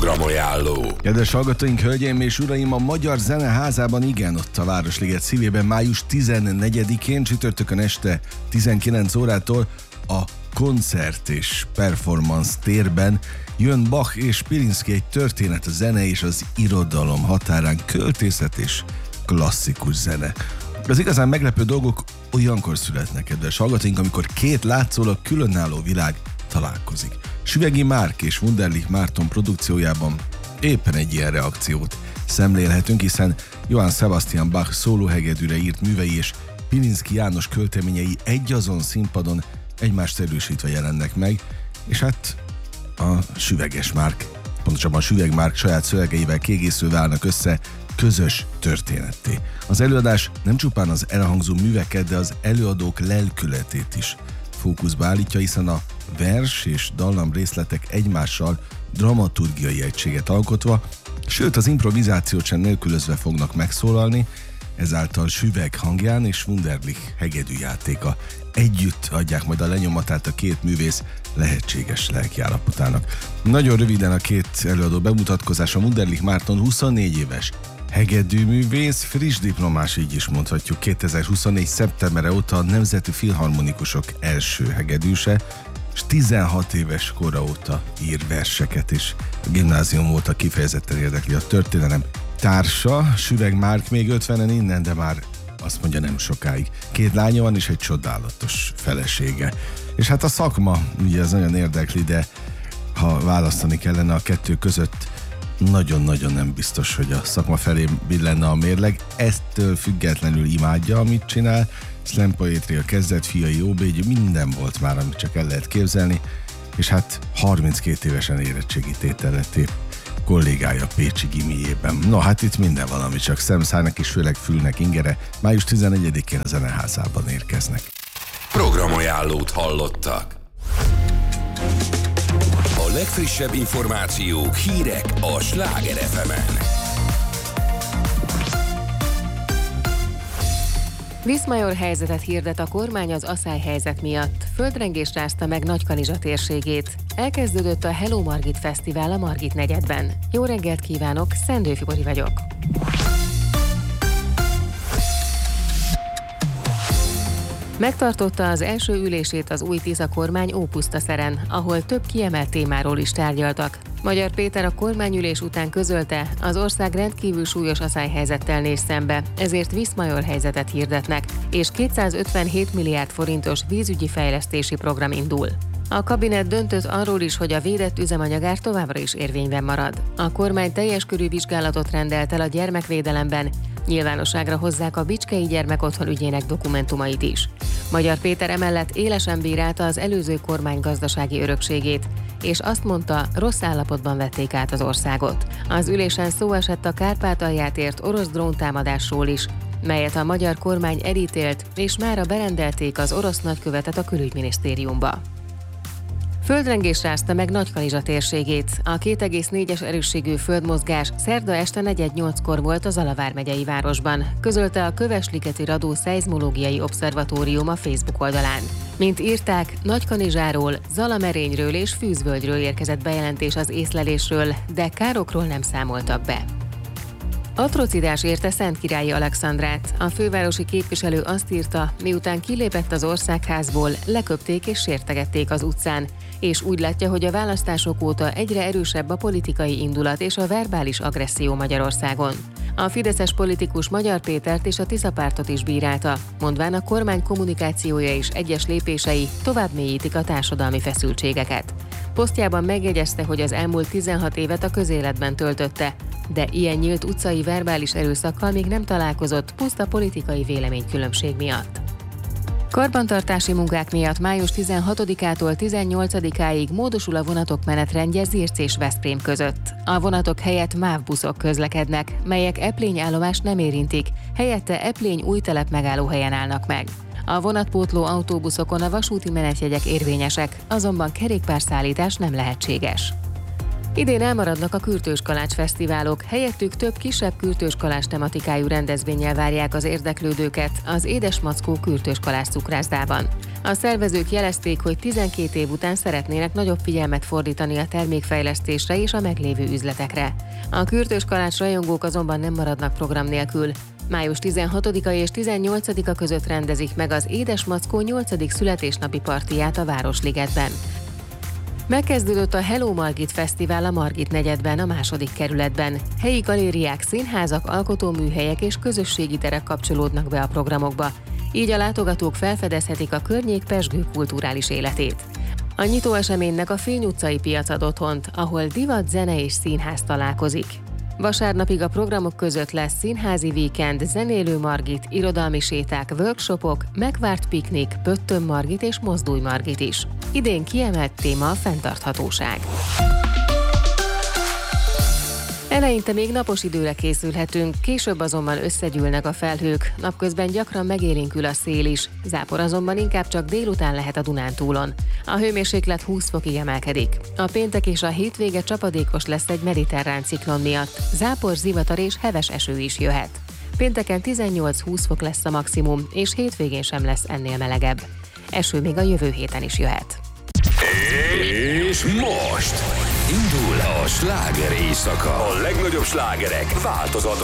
Programajánló. Kedves hallgatóink, hölgyeim és uraim, a Magyar Zeneházában, igen, ott a Városliget szívében, május 14-én csütörtökön este 19 órától a koncert és performance térben jön Bach és Pilinszky, egy történet a zene és az irodalom határán, költészet és klasszikus zene. Az igazán meglepő dolgok olyankor születnek, kedves hallgatóink, amikor két látszólag különálló világ találkozik. Süvegi Márk és Wunderlich Márton produkciójában éppen egy ilyen reakciót szemlélhetünk, hiszen Johann Sebastian Bach szólóhegedűre írt művei és Pilinszky János költeményei egyazon színpadon egymást erősítve jelennek meg, és hát a Süveges Márk, pontosabban Süveg Márk saját szövegeivel kiegészülve állnak össze közös történetté. Az előadás nem csupán az elhangzó műveket, de az előadók lelkületét is fókuszba állítja, hiszen a vers és dallam részletek egymással dramaturgiai egységet alkotva, sőt az improvizációt sem nélkülözve fognak megszólalni, ezáltal Süveg hangján és Wunderlich hegedűjátéka együtt adják majd a lenyomatát a két művész lehetséges lelkiállapotának. Nagyon röviden a két előadó bemutatkozása: Wunderlich Márton 24 éves hegedűművész, friss diplomás, így is mondhatjuk, 2024. szeptembere óta a Nemzeti Filharmonikusok első hegedűse, és 16 éves kora óta ír verseket, és a gimnázium óta kifejezetten érdekli a történelem. Társa, Süveg Márk még 50-en innen, de már azt mondja, nem sokáig. Két lánya van és egy csodálatos felesége. És hát a szakma, ugye ez nagyon érdekli, de ha választani kellene a kettő között, nagyon-nagyon nem biztos, hogy a szakma felé billenne a mérleg. Eztől függetlenül imádja, amit csinál. Slam poetria, kezdet, fiai, óbégy, minden volt már, amit csak el lehet képzelni, és hát 32 évesen érettségi tételleté kollégája Pécsi gimijében. No, hát itt minden valami, csak szemszájnak és főleg fülnek ingere. Május 14-én a Zeneházában érkeznek. Programajánlót hallottak. A legfrissebb információk, hírek a Sláger FM-en. Viszmajor helyzetet hirdet a kormány az aszályhelyzet miatt. Földrengés rázta meg Nagykanizsa térségét. Elkezdődött a Hello Margit Fesztivál a Margit negyedben. Jó reggelt kívánok, Szendő Fibori vagyok. Megtartotta az első ülését az új Tisza kormány Ópusztaszeren, ahol több kiemelt témáról is tárgyaltak. Magyar Péter a kormányülés után közölte, az ország rendkívül súlyos aszályhelyzettel néz szembe, ezért Viszmajor helyzetet hirdetnek, és 257 milliárd forintos vízügyi fejlesztési program indul. A kabinet döntött arról is, hogy a védett üzemanyagár továbbra is érvényben marad. A kormány teljes körű vizsgálatot rendelt el a gyermekvédelemben, nyilvánosságra hozzák a Bicskei Gyermekotthon ügyének dokumentumait is. Magyar Péter emellett élesen bírálta az előző kormány gazdasági örökségét, és azt mondta, rossz állapotban vették át az országot. Az ülésen szó esett a Kárpátalját ért orosz dróntámadásról is, melyet a magyar kormány elítélt, és mára berendelték az orosz nagykövetet a külügyminisztériumba. Földrengés rázta meg Nagykanizsa térségét. A 2,4-es erősségű földmozgás szerda este 4:08-kor volt a Zala vármegyei városban, közölte a Kövesligeti Radó Szeizmológiai Obszervatórium a Facebook oldalán. Mint írták, Nagykanizsáról, Zalamerényről és Fűzvölgyről érkezett bejelentés az észlelésről, de károkról nem számoltak be. Atrocitás érte Szentkirályi Alexandrát. A fővárosi képviselő azt írta, miután kilépett az országházból, leköpték és sértegették az utcán, és úgy látja, hogy a választások óta egyre erősebb a politikai indulat és a verbális agresszió Magyarországon. A fideszes politikus Magyar Pétert és a Tisza pártot is bírálta, mondván a kormány kommunikációja és egyes lépései tovább mélyítik a társadalmi feszültségeket. Posztjában megjegyezte, hogy az elmúlt 16 évet a közéletben töltötte, de ilyen nyílt utcai verbális erőszakkal még nem találkozott, puszta politikai véleménykülönbség miatt. Karbantartási munkák miatt május 16-ától 18-áig módosul a vonatok menetrendje Zirc és Veszprém között. A vonatok helyett MÁV buszok közlekednek, melyek Eplény állomást nem érintik, helyette Eplény Újtelep megállóhelyen állnak meg. A vonatpótló autóbuszokon a vasúti menetjegyek érvényesek, azonban kerékpárszállítás nem lehetséges. Idén elmaradnak a kürtőskalács fesztiválok, helyettük több kisebb kürtőskalács tematikájú rendezvénnyel várják az érdeklődőket az Édes Mackó kürtőskalács cukrászdában. A szervezők jelezték, hogy 12 év után szeretnének nagyobb figyelmet fordítani a termékfejlesztésre és a meglévő üzletekre. A kürtös kalács rajongók azonban nem maradnak program nélkül. Május 16-a és 18-a között rendezik meg az Édes Mackó 8. születésnapi partiját a Városligetben. Megkezdődött a Hello Margit Fesztivál a Margit negyedben, a 2. kerületben. Helyi galériák, színházak, alkotóműhelyek és közösségi terek kapcsolódnak be a programokba. Így a látogatók felfedezhetik a környék pezsgő kulturális életét. A nyitóeseménynek a Fény utcai piac ad otthont, ahol divat, zene és színház találkozik. Vasárnapig a programok között lesz színházi víkend, zenélő Margit, irodalmi séták, workshopok, megvárt piknik, Pöttöm Margit és Mozdulj Margit is. Idén kiemelt téma a fenntarthatóság. Eleinte még napos időre készülhetünk, később azonban összegyűlnek a felhők, napközben gyakran megélénkül a szél is, zápor azonban inkább csak délután lehet a Dunántúlon. A hőmérséklet 20 fokig emelkedik. A péntek és a hétvége csapadékos lesz egy mediterrán ciklon miatt, zápor, zivatar és heves eső is jöhet. Pénteken 18-20 fok lesz a maximum, és hétvégén sem lesz ennél melegebb. Eső még a jövő héten is jöhet. És most indul a sláger éjszaka. A legnagyobb slágerek változatlan